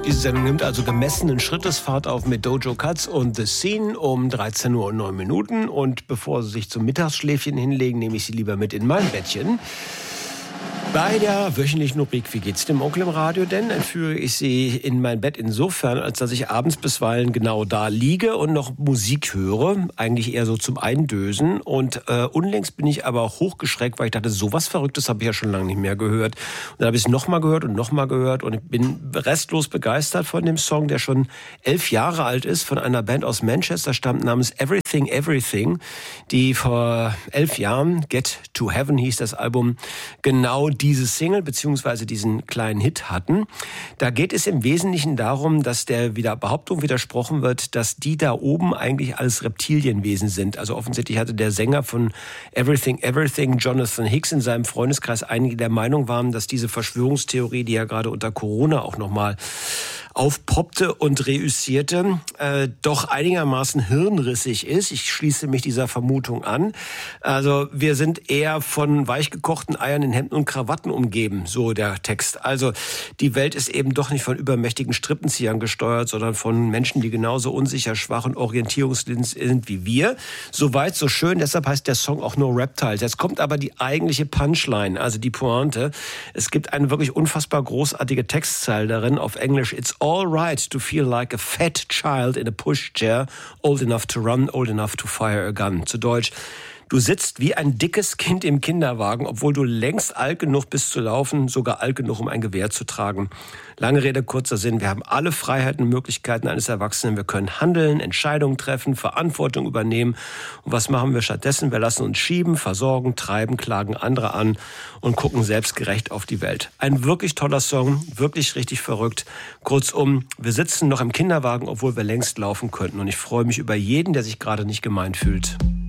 Diese Sendung nimmt also gemessenen Schrittesfahrt auf mit Dojo Cuts und The Scene um 13:09 Uhr. Und bevor Sie sich zum Mittagsschläfchen hinlegen, nehme ich Sie lieber mit in mein Bettchen. Bei der wöchentlichen Rubrik Wie geht's dem Onkel im Radio denn? Entführe ich Sie in mein Bett insofern, als dass ich abends bisweilen genau da liege und noch Musik höre. Eigentlich eher so zum Eindösen. Und unlängst bin ich aber auch hochgeschreckt, weil ich dachte, sowas Verrücktes habe ich ja schon lange nicht mehr gehört. Und dann habe ich es nochmal gehört und ich bin restlos begeistert von dem Song, der schon 11 Jahre alt ist, von einer Band aus Manchester stammt, namens Everything Everything, die vor 11 Jahren, Get to Heaven hieß das Album, genau diese Single bzw. diesen kleinen Hit hatten. Da geht es im Wesentlichen darum, dass der Behauptung widersprochen wird, dass die da oben eigentlich alles Reptilienwesen sind. Also offensichtlich hatte der Sänger von Everything Everything, Jonathan Hicks, in seinem Freundeskreis einige der Meinung waren, dass diese Verschwörungstheorie, die ja gerade unter Corona auch nochmal aufpoppte und reüssierte, doch einigermaßen hirnrissig ist. Ich schließe mich dieser Vermutung an. Also wir sind eher von weichgekochten Eiern in Hemden und Krawatten umgeben, so der Text. Also die Welt ist eben doch nicht von übermächtigen Strippenziehern gesteuert, sondern von Menschen, die genauso unsicher, schwach und orientierungsblind sind wie wir. Soweit, so schön, deshalb heißt der Song auch No Reptiles. Jetzt kommt aber die eigentliche Punchline, also die Pointe. Es gibt eine wirklich unfassbar großartige Textzeile darin auf Englisch. It's all right to feel like a fat child in a pushchair, old enough to run, old enough to fire a gun. Zu Deutsch: Du sitzt wie ein dickes Kind im Kinderwagen, obwohl du längst alt genug bist zu laufen, sogar alt genug, um ein Gewehr zu tragen. Lange Rede, kurzer Sinn. Wir haben alle Freiheiten und Möglichkeiten eines Erwachsenen. Wir können handeln, Entscheidungen treffen, Verantwortung übernehmen. Und was machen wir stattdessen? Wir lassen uns schieben, versorgen, treiben, klagen andere an und gucken selbstgerecht auf die Welt. Ein wirklich toller Song, wirklich richtig verrückt. Kurzum, wir sitzen noch im Kinderwagen, obwohl wir längst laufen könnten. Und ich freue mich über jeden, der sich gerade nicht gemeint fühlt.